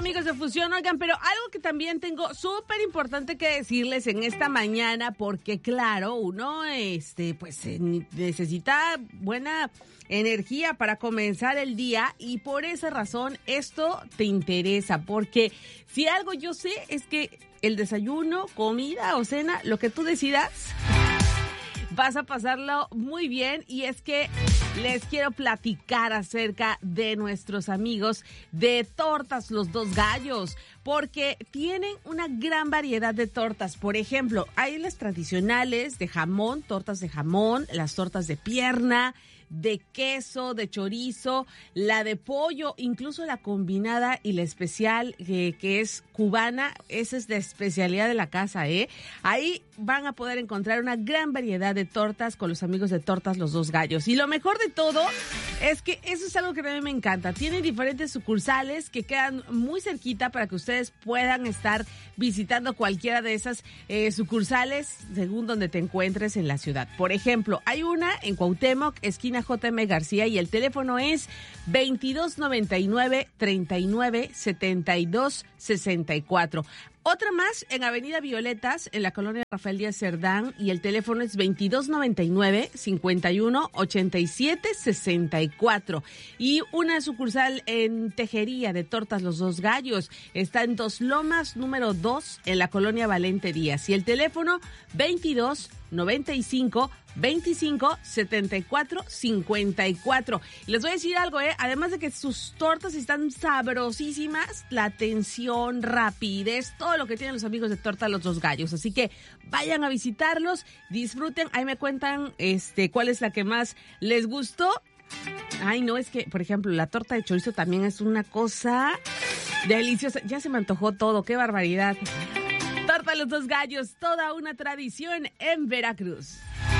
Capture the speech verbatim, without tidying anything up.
amigos de Fusión, oigan, pero algo que también tengo súper importante que decirles en esta mañana, porque claro, uno este, pues necesita buena energía para comenzar el día y por esa razón esto te interesa, porque si algo yo sé es que el desayuno, comida o cena, lo que tú decidas, vas a pasarlo muy bien y es que les quiero platicar acerca de nuestros amigos de Tortas Los Dos Gallos, porque tienen una gran variedad de tortas. Por ejemplo, hay las tradicionales de jamón, tortas de jamón, las tortas de pierna, de queso, de chorizo, la de pollo, incluso la combinada y la especial eh, que es cubana, esa es de especialidad de la casa, ¿eh? Ahí van a poder encontrar una gran variedad de tortas con los amigos de Tortas Los Dos Gallos. Y lo mejor de todo es que eso es algo que a mí me encanta. Tienen diferentes sucursales que quedan muy cerquita para que ustedes puedan estar visitando cualquiera de esas eh, sucursales según donde te encuentres en la ciudad. Por ejemplo, hay una en Cuauhtémoc, esquina J M García, y el teléfono es veintidós noventa y nueve, treinta y nueve, setenta y dos, sesenta y cuatro. Otra más en Avenida Violetas, en la colonia Rafael Díaz Cerdán, y el teléfono es veintidós noventa y nueve, cincuenta y uno, ochenta y siete, sesenta y cuatro. Y una sucursal en Tejería de Tortas Los Dos Gallos, está en Dos Lomas, número dos, en la colonia Valente Díaz. Y el teléfono veintidós noventa y cinco, veinticinco, setenta y cuatro, cincuenta y cuatro. Y les voy a decir algo, ¿eh? Además de que sus tortas están sabrosísimas, la atención, rapidez, todo lo que tienen los amigos de Tortas Los Dos Gallos. Así que vayan a visitarlos, disfruten. Ahí me cuentan este cuál es la que más les gustó. Ay, no, es que, por ejemplo, la torta de chorizo también es una cosa deliciosa. Ya se me antojó todo, qué barbaridad. Torta Los Dos Gallos, toda una tradición en Veracruz.